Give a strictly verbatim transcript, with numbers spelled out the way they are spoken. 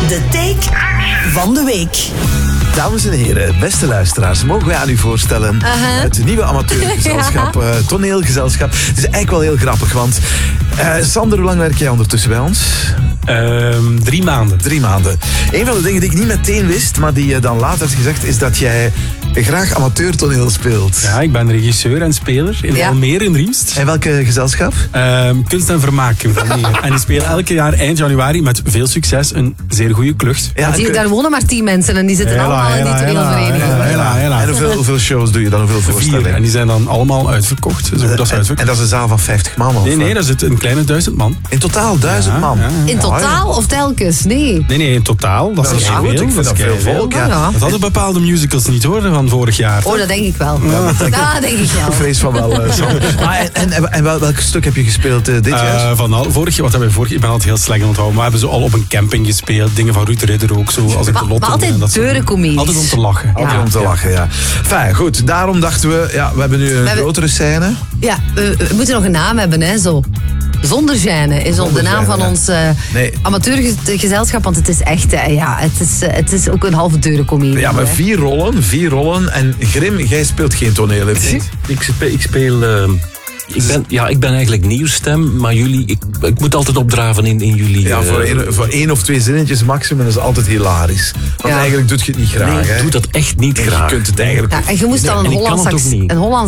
De take van de week. Dames en heren, beste luisteraars, mogen wij aan u voorstellen uh-huh. het nieuwe amateurgezelschap, ja. uh, toneelgezelschap. Het is eigenlijk wel heel grappig, want uh, Sander, hoe lang werk jij ondertussen bij ons? Um, drie maanden. Drie maanden. Een van de dingen die ik niet meteen wist, maar die je dan later hebt gezegd, is dat jij graag amateurtoneel speelt. Ja, ik ben regisseur en speler in ja. Almere in Riemst. En welke gezelschap? Um, kunst en vermaak in Almere. En die spelen elke jaar eind januari met veel succes een zeer goede klucht. Ja, die, daar wonen maar tien mensen en die zitten hela, allemaal hela, in die toneelvereniging. Hela, hela, hela. En hoeveel, hoeveel shows doe je dan? Hoeveel voorstellingen? Vier. En die zijn dan allemaal uitverkocht. Zo goed als uitverkocht. En dat is een zaal van vijftig man? Of? Nee, nee, dat is een kleine duizend man. In totaal duizend ja, man? Ja, ja. In totaal of telkens? Nee. Nee, nee, in totaal. Dat, dat is veel. Ik vind dat veel volk. Ja. Ja. Dat hadden bepaalde musicals niet hoor, van vorig jaar. Oh, dat denk ik wel. Ja, dat denk, ja, denk ik wel. Ik vrees van wel. Uh, ah, en, en, en wel, welk stuk heb je gespeeld uh, dit uh, jaar? Van al, vorig jaar, wat hebben we vorig Ik ben altijd heel slecht aan het houden, maar we hebben zo al op een camping gespeeld. Dingen van Ruud Ridder ook, zo als ik de Lotto. Maar altijd deurencomedies. Altijd om te lachen. Altijd ja. om te lachen, ja. Fijn, goed. Daarom dachten we, ja, we hebben nu een we grotere hebben, scène. Ja, we, we moeten nog een naam hebben, hè, zo. Zonder gêne is Zonder de naam gêne, van ja. ons uh, nee. amateurgezelschap, want het is echt, uh, ja, het is, uh, het is ook een halve deurencomedie. Ja, maar hè. vier rollen, vier rollen. En Grim, jij speelt geen toneel, hè? Ik speel... Ik speel uh... Ik ben, ja, ik ben eigenlijk nieuwstem, maar jullie, ik, ik moet altijd opdraven in, in jullie... Ja, voor, uh, een, voor één of twee zinnetjes maximum is altijd hilarisch. Want ja. eigenlijk doe je het niet graag. Nee, ik hè? doe dat echt niet en graag. Je kunt het eigenlijk... Ja, en je moest dan een Hollands...